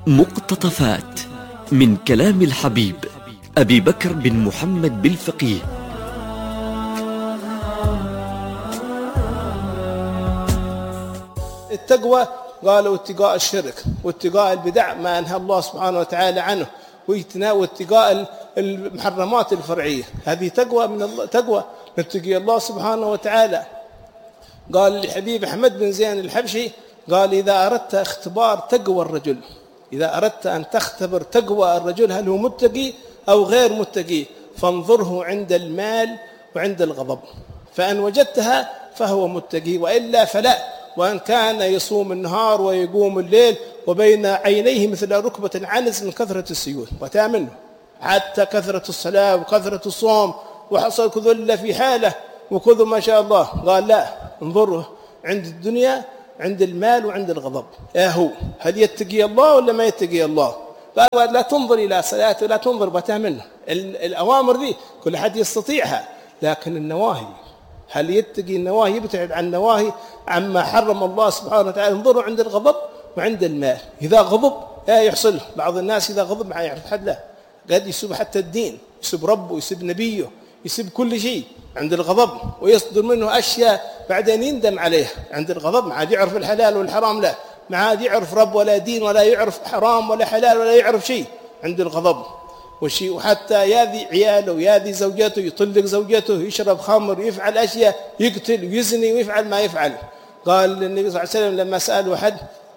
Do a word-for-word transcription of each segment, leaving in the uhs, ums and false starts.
مقتطفات من كلام الحبيب أبي بكر بن محمد بالفقيه. التقوى قالوا اتقاء الشرك واتقاء البدع ما أنهى الله سبحانه وتعالى عنه، واتقاء المحرمات الفرعية. هذه تقوى من الله، تقوى نتقي الله سبحانه وتعالى. قال لحبيب أحمد بن زين الحبشي قال: إذا أردت اختبار تقوى الرجل، إذا أردت أن تختبر تقوى الرجل هل هو متقي أو غير متقي، فانظره عند المال وعند الغضب، فإن وجدتها فهو متقي وإلا فلا. وأن كان يصوم النهار ويقوم الليل وبين عينيه مثل ركبة عنز من كثرة السيول، وتامنه حتى كثرة الصلاة وكثرة الصوم وحصل كذل في حاله وكذل ما شاء الله. قال: لا، انظره عند الدنيا، عند المال وعند الغضب. يا هو هل يتقي الله ولا ما يتقي الله؟ قال: لا تنظر إلى صلاته ولا تنظر بتامنه. الأوامر دي كل حد يستطيعها، لكن النواهي هل يتقي النواهي، يبتعد عن النواهي عما حرم الله سبحانه وتعالى. انظروا عند الغضب وعند المال. إذا غضب لا يحصل. بعض الناس إذا غضب ما يعرف حد له، قد يسب حتى الدين، يسب ربه، يسب نبيه، يسب كل شيء عند الغضب، ويصدر منه أشياء بعدين يندم عليها. عند الغضب ما عاد يعرف الحلال والحرام، لا ما عاد يعرف رب ولا دين ولا يعرف حرام ولا حلال ولا يعرف شيء عند الغضب وشيء. وحتى ياذي عياله وياذي زوجته، يطلق زوجته، يشرب خمر، يفعل أشياء، يقتل ويزني ويفعل ما يفعل. قال النبي صلى الله عليه وسلم لما سأله أحد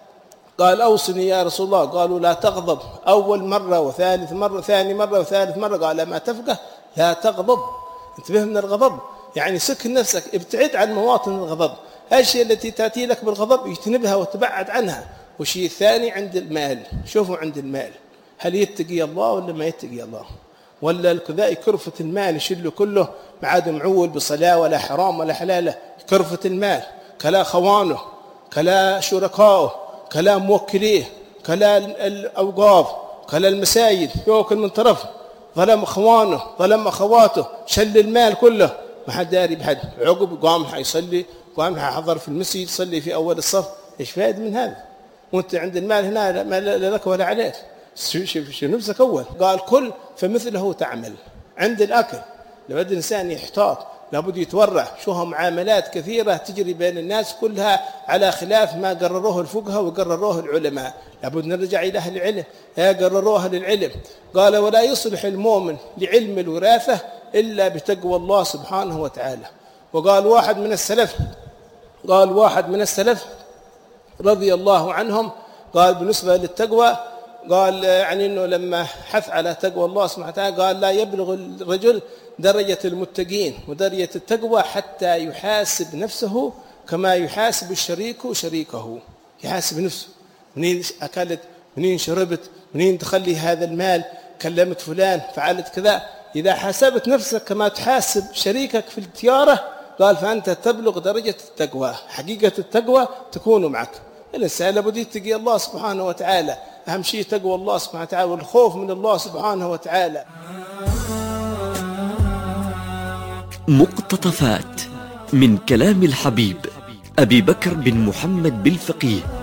قال: أوصني يا رسول الله. قالوا: لا تغضب. أول مرة وثالث مرة ثاني مرة وثالث مرة قال: ما تفقه، لا تغضب، انتبه من الغضب، يعني سكن نفسك، ابتعد عن مواطن الغضب. الأشياء التي تأتي لك بالغضب يجتنبها وتبعد عنها. والشيء الثاني عند المال، شوفوا عند المال هل يتقي الله ولا ما يتقي الله، ولا الكذائي كرفة المال يشله كله، ما عاد معول بصلاة ولا حرام ولا حلالة. كرفة المال كلا خوانه، كلا شركائه، كلا موكليه، كلا الأوقاف، كلا المساجد، يوكل من طرف، ظلم اخوانه، ظلم اخواته، شل المال كله، ما حد داري بحد. عقب قام حيصلي، قام حضر في المسجد يصلي في اول الصف. ايش فائده من هذا وانت عند المال هنا ما لك ولا عليك؟ شو نفسك اول؟ قال: كل فمثله تعمل. عند الاكل لابد الانسان يحتاط، لابد يتورع. شوها معاملات كثيرة تجري بين الناس كلها على خلاف ما قرروه الفقهاء وقرروه العلماء. لابد نرجع إلى أهل العلم، يا قرروها للعلم. قال: ولا يصلح المؤمن لعلم الوراثة إلا بتقوى الله سبحانه وتعالى. وقال واحد من السلف قال واحد من السلف رضي الله عنهم قال بالنسبة للتقوى، قال يعني أنه لما حث على تقوى الله سبحانه وتعالى قال: لا يبلغ الرجل درجة المتقين ودرجة التقوى حتى يحاسب نفسه كما يحاسب الشريك شريكه. يحاسب نفسه، منين أكلت، منين شربت، منين تخلي هذا المال، كلمت فلان، فعلت كذا. إذا حاسبت نفسك كما تحاسب شريكك في التجارة قال فأنت تبلغ درجة التقوى. حقيقة التقوى تكون معك. الإنسان لابد يتقي الله سبحانه وتعالى. أهم شيء تقوى الله سبحانه وتعالى والخوف من الله سبحانه وتعالى. مقتطفات من كلام الحبيب أبي بكر بن محمد بالفقيه.